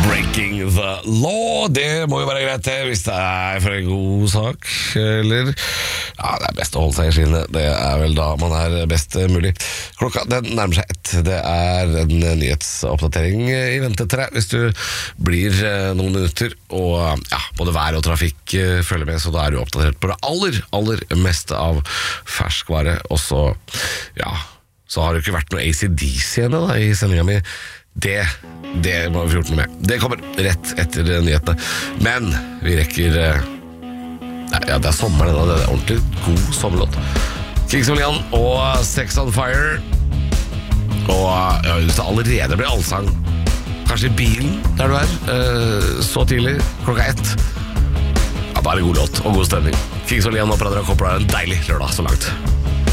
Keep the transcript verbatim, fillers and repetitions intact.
Breaking the law, det må jo være greit det, hvis det er for en god sak, eller ja, det er best å holde seg i skinnet, det er vel da man er best mulig. Klokka den nærmer seg ett, det er en nyhetsoppdatering i vente til deg, hvis du blir noen minutter, og ja, både vær og trafikk følger med, så da er du oppdatert på det aller, aller meste av ferskvare, og så, ja, så har det ikke vært noe A C D C ennå da, i sendingen min. Det, det må vi få gjort noe med. Det kommer rett etter nyhetene. Men vi rekker ja, det er sommer da. Det er ordentlig god sommerlåt. Kings of Leon og Sex on Fire. Og ja, hvis det allerede blir allsang, kanskje i bilen der du er, så tidlig, klokka ett, ja, da er det god låt og god stemning. Kings of Leon og Pradra Kopla er en deilig lørdag så langt.